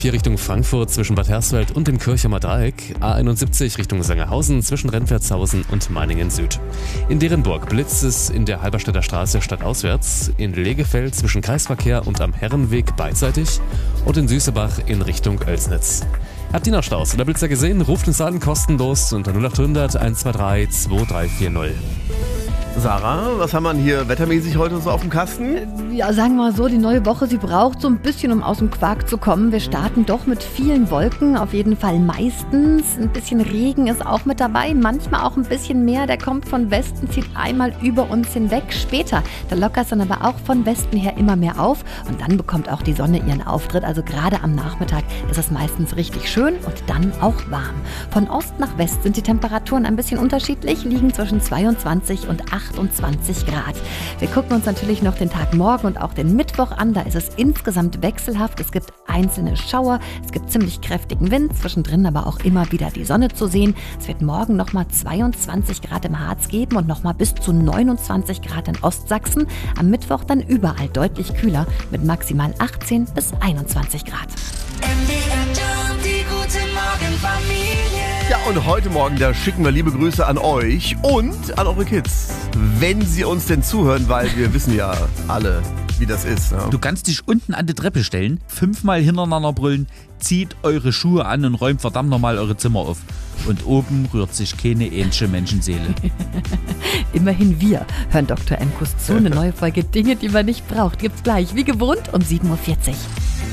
Hier Richtung Frankfurt zwischen Bad Hersfeld und dem Kirchheimer Dreieck, A71 Richtung Sangerhausen zwischen Rennwertshausen und Meiningen Süd. In Derenburg blitzt es in der Halberstädter Straße stadtauswärts, in Legefeld zwischen Kreisverkehr und am Herrenweg beidseitig und in Süßebach in Richtung Oelsnitz. Habt ihr noch Staus oder Blitzer gesehen? Ruft uns an kostenlos unter 0800 123 2340. Sarah, was haben wir hier wettermäßig heute so auf dem Kasten? Ja, sagen wir mal so, die neue Woche, sie braucht so ein bisschen, um aus dem Quark zu kommen. Wir starten doch mit vielen Wolken, auf jeden Fall meistens. Ein bisschen Regen ist auch mit dabei, manchmal auch ein bisschen mehr. Der kommt von Westen, zieht einmal über uns hinweg. Später, da lockert es dann aber auch von Westen her immer mehr auf. Und dann bekommt auch die Sonne ihren Auftritt. Also gerade am Nachmittag ist es meistens richtig schön und dann auch warm. Von Ost nach West sind die Temperaturen ein bisschen unterschiedlich, liegen zwischen 22 und 28 Grad. Wir gucken uns natürlich noch den Tag morgen und auch den Mittwoch an. Da ist es insgesamt wechselhaft. Es gibt einzelne Schauer, es gibt ziemlich kräftigen Wind, zwischendrin aber auch immer wieder die Sonne zu sehen. Es wird morgen nochmal 22 Grad im Harz geben und nochmal bis zu 29 Grad in Ostsachsen. Am Mittwoch dann überall deutlich kühler mit maximal 18 bis 21 Grad. Die gute Morgenfamilie. Ja, und heute Morgen, da schicken wir liebe Grüße an euch und an eure Kids. Wenn sie uns denn zuhören, weil wir wissen ja alle, wie das ist. Ne? Du kannst dich unten an die Treppe stellen, 5-mal hintereinander brüllen, zieht eure Schuhe an und räumt verdammt nochmal eure Zimmer auf. Und oben rührt sich keine ähnliche Menschenseele. Immerhin wir hören Dr. Emkus zu. Eine neue Folge Dinge, die man nicht braucht, gibt's gleich, wie gewohnt, um 7.40 Uhr.